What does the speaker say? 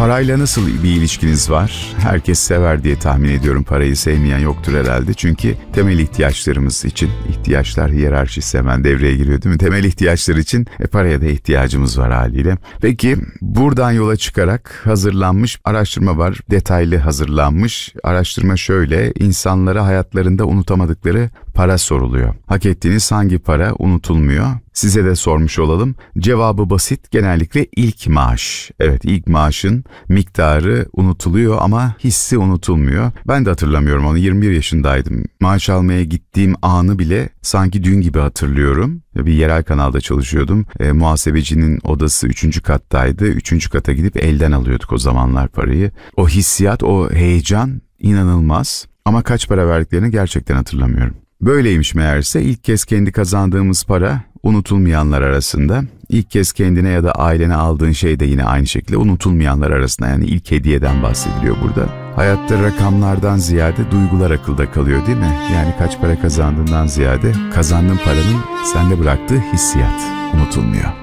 Parayla nasıl bir ilişkiniz var? Herkes sever diye tahmin ediyorum. Parayı sevmeyen yoktur herhalde. Çünkü temel ihtiyaçlarımız için, ihtiyaçlar hiyerarşisi hemen devreye giriyor değil mi? Temel ihtiyaçlar için paraya da ihtiyacımız var haliyle. Peki buradan yola çıkarak hazırlanmış araştırma var. Detaylı hazırlanmış. Araştırma şöyle: insanlara hayatlarında unutamadıkları para soruluyor. Hak ettiğiniz hangi para unutulmuyor? Size de sormuş olalım. Cevabı basit. Genellikle ilk maaş. Evet, ilk maaşın miktarı unutuluyor ama hissi unutulmuyor. Ben de hatırlamıyorum onu. 21 yaşındaydım. Maaş almaya gittiğim anı bile sanki dün gibi hatırlıyorum. Bir yerel kanalda çalışıyordum. Muhasebecinin odası 3. kattaydı. 3. kata gidip elden alıyorduk o zamanlar parayı. O hissiyat, o heyecan inanılmaz. Ama kaç para verdiklerini gerçekten hatırlamıyorum. Böyleymiş meğerse. İlk kez kendi kazandığımız para unutulmayanlar arasında. İlk kez kendine ya da ailene aldığın şey de yine aynı şekilde unutulmayanlar arasında. Yani ilk hediyeden bahsediliyor burada. Hayatta rakamlardan ziyade duygular akılda kalıyor değil mi? Yani kaç para kazandığından ziyade kazandığın paranın sende bıraktığı hissiyat unutulmuyor.